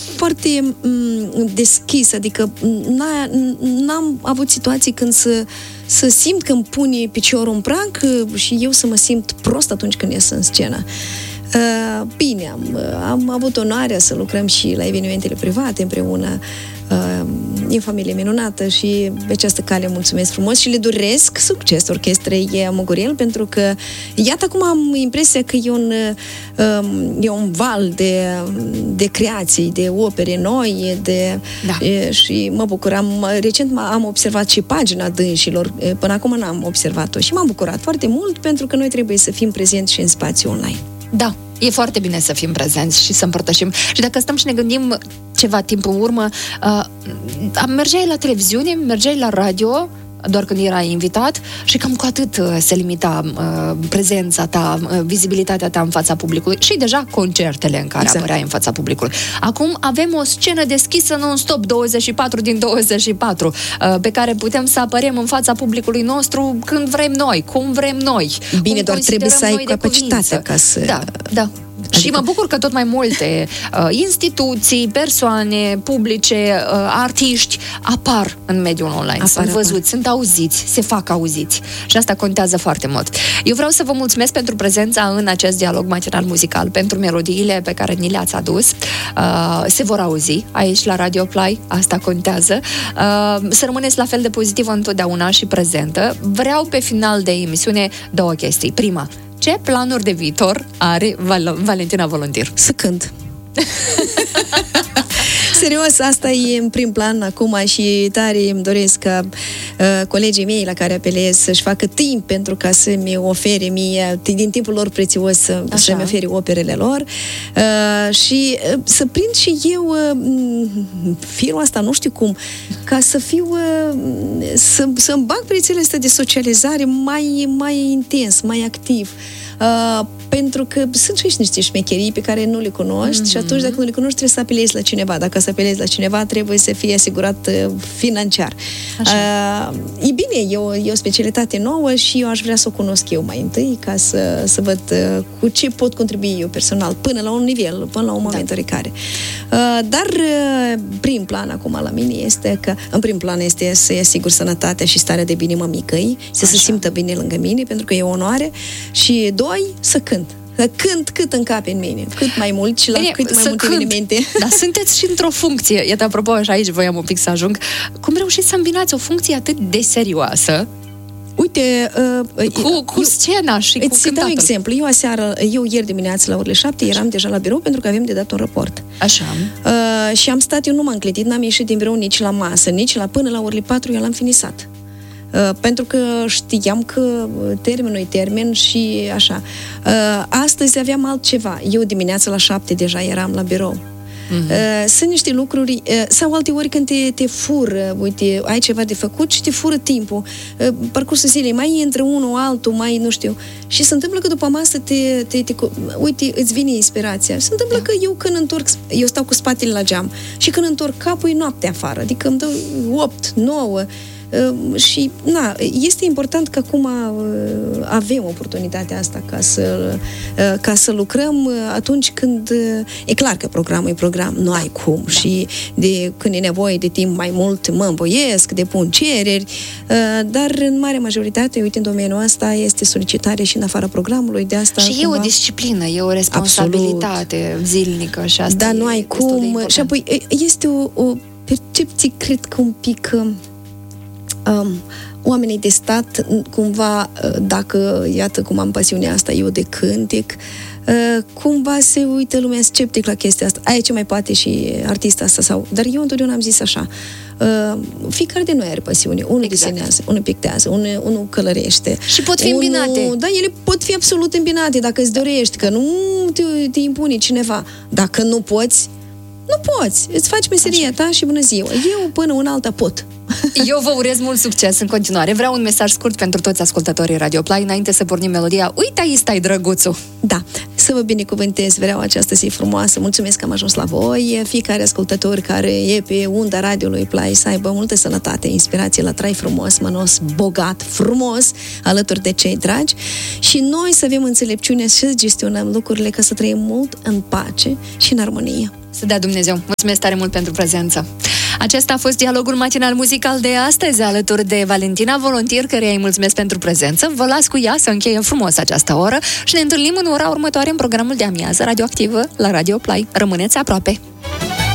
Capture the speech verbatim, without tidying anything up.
foarte m- deschis, adică n-a, n-am avut situații când să, să simt că îmi pune piciorul în prag și eu să mă simt prost atunci când ies în scenă. Uh, bine, am, am avut onoarea să lucrăm și la evenimentele private împreună. Uh, e o familie minunată și pe această cale mulțumesc frumos și le doresc succes orchestrei Mugurel, pentru că iată acum am impresia că e un, uh, e un val de, de creații, de opere noi, de, da. e, și mă bucuram. Recent am observat și pagina dânșilor, până acum n-am observat-o și m-am bucurat foarte mult, pentru că noi trebuie să fim prezenți și în spațiu online. Da, e foarte bine să fim prezenți și să împărtășim. Și dacă stăm și ne gândim ceva timp în urmă, uh, mergeai la televiziune, mergeai la radio, doar când erai invitat și cam cu atât uh, se limita uh, prezența ta, uh, vizibilitatea ta în fața publicului și deja concertele în care exact. apăreai în fața publicului. Acum avem o scenă deschisă non-stop, douăzeci și patru din douăzeci și patru, uh, pe care putem să apărem în fața publicului nostru când vrem noi, cum vrem noi. Bine, doar trebuie să ai capacitatea ca să... Da, da. Adică... Și mă bucur că tot mai multe uh, instituții, persoane publice, uh, artiști apar în mediul online. Apar, sunt văzuți, apar. Sunt auziți, se fac auziți. Și asta contează foarte mult. Eu vreau să vă mulțumesc pentru prezența în acest dialog matinal muzical, pentru melodiile pe care ni le-ați adus. Uh, se vor auzi aici la Radio Play, asta contează. Uh, să rămâneți la fel de pozitivă întotdeauna și prezentă. Vreau pe final de emisiune două chestii. Prima, ce planuri de viitor are Val- Valentina Voluntir? Să cânt. Serios, asta e în prim plan acum și tare îmi doresc ca uh, colegii mei la care apelez să-și facă timp pentru ca să-mi ofere mie, din timpul lor prețios, să, să-mi ofere operele lor uh, și uh, să prind și eu uh, firul asta, nu știu cum, ca să fiu uh, să, să-mi bag rețelele astea de socializare mai, mai intens, mai activ. Uh, pentru că sunt și niște șmecherii pe care nu le cunoști mm-hmm. și atunci dacă nu le cunoști trebuie să apelezi la cineva. Dacă să apelezi la cineva trebuie să fie asigurat uh, financiar. Uh, e bine, e o, e o specialitate nouă și eu aș vrea să o cunosc eu mai întâi ca să, să văd uh, cu ce pot contribui eu personal până la un nivel, până la un moment da. oricare. Uh, dar uh, prim plan acum la mine este că în prim plan este să-i asigur sănătatea și starea de bine mămicăi, să Așa. se simtă bine lângă mine, pentru că e o onoare și doi, să cânt. Cânt cât încape în mine, cât mai mult și la Bine, cât mai multe cânt. evenimente. Dar sunteți și într-o funcție, iată, apropo, și aici voiam un pic să ajung, cum reușiți să îmbinați o funcție atât de serioasă Uite, uh, cu, cu eu, scena și cu cântatul. Îți dau exemplu. Eu aseară, eu ieri dimineață la orele șapte eram deja la birou pentru că avem de dat un raport. Așa. Uh, și am stat, eu nu m-am clătit, n-am ieșit din birou nici la masă, nici la până la orele patru, eu l-am finisat. Uh, pentru că știam că termenul e termen și așa. Uh, astăzi aveam altceva. Eu dimineața la șapte deja eram la birou. Uh-huh. Uh, sunt niște lucruri, uh, sau alte ori când te, te fură, uite, ai ceva de făcut și te fură timpul. Uh, parcursul zilei, mai intră unul, altul, mai nu știu. Și se întâmplă că după masă te, te, te, uite, îți vine inspirația. Se întâmplă da. că eu când întorc, eu stau cu spatele la geam și când întorc capul e noapte afară, adică îmi dă opt, nouă. Uh, și, na, este important că acum uh, avem oportunitatea asta ca să, uh, ca să lucrăm uh, atunci când uh, e clar că programul e program, nu ai cum da. și de, când e nevoie de timp mai mult mă îmboiesc, depun cereri, uh, dar în mare majoritate, uite, în domeniul ăsta este solicitare și în afara programului, de asta... Și cumva... e o disciplină, e o responsabilitate Absolut. zilnică și asta Dar nu ai cum... Și apoi este o, o percepție, cred că un pic... Um, oamenii de stat, cumva, dacă, iată cum am pasiunea asta eu de cântec, uh, cumva se uită lumea sceptic la chestia asta. Aia ce mai poate și artista asta sau... Dar eu întotdeauna am zis așa, uh, fiecare de noi are pasiune. Unul exact. desenează, unul pictează, unul, unul călărește. Și pot fi unul, îmbinate. Da, ele pot fi absolut îmbinate dacă îți dorești, că nu te, te impune cineva. Dacă nu poți, nu poți. Îți faci meseria Așa. ta și bună ziua. Eu până una alta pot. Eu vă urez mult succes în continuare. Vreau un mesaj scurt pentru toți ascultătorii Radio Play înainte să pornim melodia. Uite, aici stai, drăguțul! Da, să vă binecuvântez, vreau această zi frumoasă. Mulțumesc că am ajuns la voi. Fiecare ascultător care e pe unda radioului Play să aibă multă sănătate, inspirație la trai frumos, mănos, bogat, frumos, alături de cei dragi. Și noi să avem înțelepciune să gestionăm lucrurile ca să trăim mult în pace și în armonie. Să dea Dumnezeu. Mulțumesc tare mult pentru prezență. Acesta a fost dialogul matinal muzical de astăzi, alături de Valentina Volontir, căreia îi mulțumesc pentru prezență. Vă las cu ea să încheie frumos această oră și ne întâlnim în ora următoare în programul de amiază radioactivă la Radio Play. Rămâneți aproape!